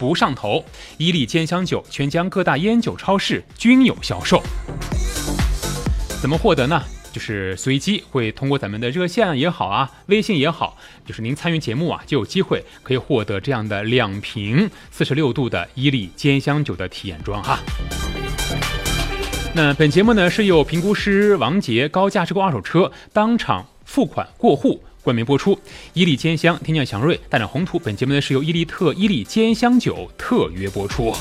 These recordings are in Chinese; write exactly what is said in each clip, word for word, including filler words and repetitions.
不上头。伊利兼香酒全江各大烟酒超市均有销售。怎么获得呢？就是随机会通过咱们的热线也好啊，微信也好，就是您参与节目啊，就有机会可以获得这样的两瓶四十六度的伊利兼香酒的体验装哈。那本节目呢是由评估师王杰高价值购二手车当场付款过户冠名播出。伊利兼香天降祥瑞大展宏图，本节目呢是由伊利特伊利兼香酒特约播出。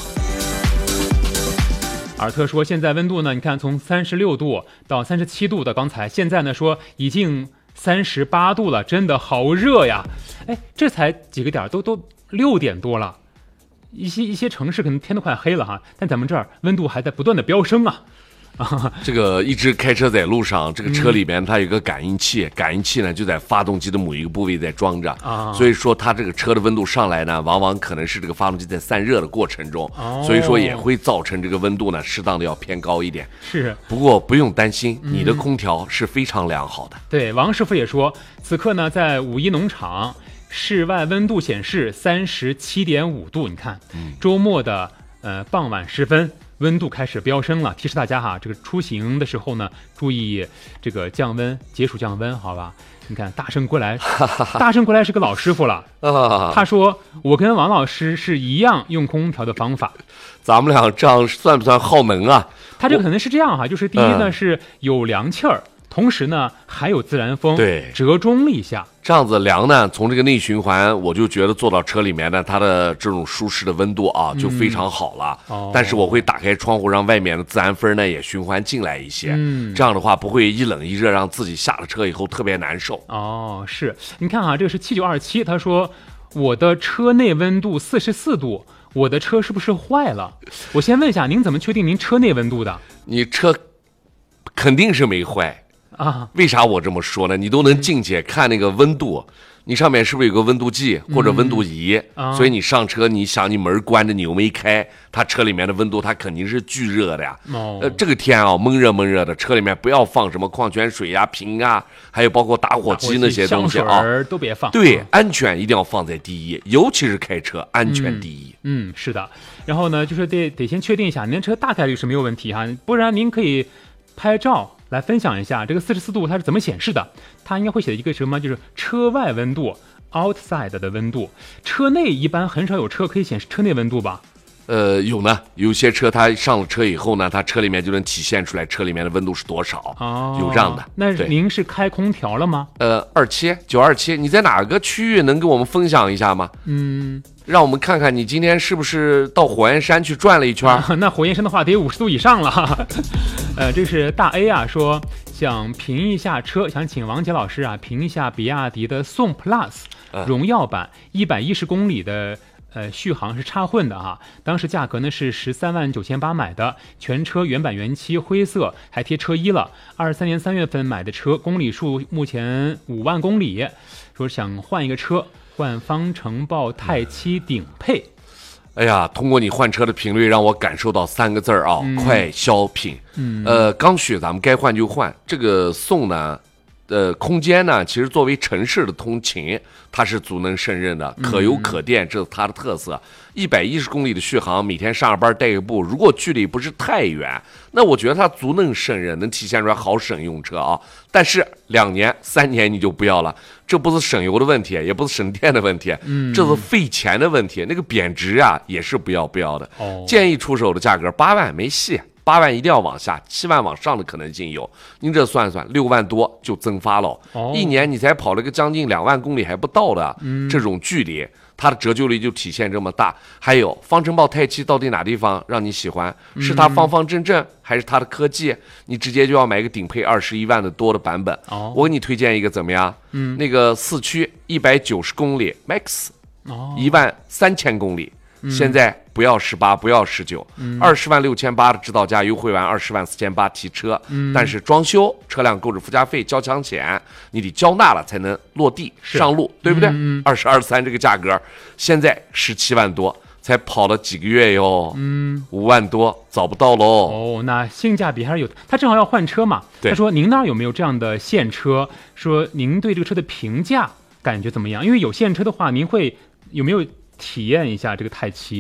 尔特说现在温度呢，你看从三十六度到三十七度的刚才，现在呢说已经三十八度了，真的好热呀！哎，这才几个点都都六点多了，一些一些城市可能天都快黑了哈，但咱们这儿温度还在不断的飙升啊。 这个一直开车在路上，这个车里面它有个感应器，嗯、感应器呢就在发动机的某一个部位在装着，啊、所以说它这个车的温度上来呢，往往可能是这个发动机在散热的过程中，哦、所以说也会造成这个温度呢适当的要偏高一点。 是， 不过不用担心，嗯、你的空调是非常良好的。 对，王师傅也说，此刻呢在五一农场，室外温度显示三十七点五度，你看，嗯、周末的呃傍晚时分。温度开始飙升了，提示大家哈，这个出行的时候呢，注意这个降温，解暑降温，好吧？你看，大圣归来，大圣归来是个老师傅了。他说，我跟王老师是一样用空调的方法。 咱们俩这样算不算耗能啊？ 他这个可能是这样哈，就是第一呢、嗯、是有凉气儿。同时呢，还有自然风， 对， 折中立下， 这样子凉呢，从这个内循环，我就觉得坐到车里面呢，它的这种舒适的温度啊，就非常好了。嗯哦、但是我会打开窗户，让外面的自然风呢也循环进来一些，嗯、这样的话不会一冷一热，让自己下了车以后特别难受。 哦，是，你看啊，这个是七九二七，他说我的车内温度四十四度，我的车是不是坏了？我先问一下，您怎么确定您车内温度的？ 你车肯定是没坏。 啊， 为啥我这么说呢？你都能进去看那个温度，你上面是不是有个温度计或者温度仪？嗯啊、所以你上车，你想你门关着，你又没开，它车里面的温度它肯定是巨热的呀。哦，呃，这个天啊，闷热闷热的，车里面不要放什么矿泉水呀、瓶啊，还有包括打火机那些东西啊， 都别放。 对，安全一定要放在第一，尤其是开车，安全第一。 嗯，嗯是的。然后呢，就是得得先确定一下，您的车大概率是没有问题哈，不然您可以拍照。来分享一下这个四十四度它是怎么显示的？它应该会写一个什么，就是车外温度 outside 的温度，车内一般很少有车可以显示车内温度吧？ 呃，有呢，有些车它上了车以后呢，它车里面就能体现出来车里面的温度是多少。哦，有这样的。 那您是开空调了吗？ 呃，二七九二七，你在哪个区域能跟我们分享一下吗？ 嗯。 让我们看看你今天是不是到火焰山去转了一圈、啊、 那火焰山的话得有五十度以上了。呃，这是大 A 啊，说想评一下车，想请王杰老师啊评一下比亚迪的宋 Plus 荣耀版一百一十公里的呃续航是插混的哈，当时价格呢是十三万九千八买的，全车原版原漆灰色，还贴车衣了。二十三年三月份买的车，公里数目前五万公里，说想换一个车。换方程豹泰七顶配。 哎呀，通过你换车的频率，让我感受到三个字儿啊，嗯、快消品。 嗯， 呃，刚需咱们该换就换。这个宋呢，呃，空间呢，其实作为城市的通勤，它是足能胜任的，可油可电，这是它的特色。一百一十公里的续航，每天上下班带个步，如果距离不是太远，那我觉得它足能胜任，能体现出来好省用车啊。但是两年、三年你就不要了，这不是省油的问题，也不是省电的问题，嗯，这是费钱的问题。那个贬值啊，也是不要不要的。哦，建议出手的价格八万没戏。八万一定要往下，七万往上的可能性有。您这算算，六万多就增发了，哦、一年你才跑了个将近两万公里还不到的，嗯、这种距离，它的折旧率就体现这么大。还有方程豹泰七到底哪地方让你喜欢？是它方方正正，还是它的科技？你直接就要买一个顶配二十一万的多的版本。哦、我给你推荐一个怎么样？嗯，那个四驱一百九十公里 Max， 一万三千公里。现在不要十八，不要十九，二十万六千八的指导价优惠完，二十万四千八提车，嗯、但是装修车辆购置附加费交强险，你得交纳了才能落地上路，对不对？二十二三这个价格，现在十七万多，才跑了几个月哟，嗯，五万多找不到喽。 哦，那性价比还是有。他正好要换车嘛，他说您那儿有没有这样的现车？说您对这个车的评价感觉怎么样？因为有现车的话，您会有没有体验一下这个泰七？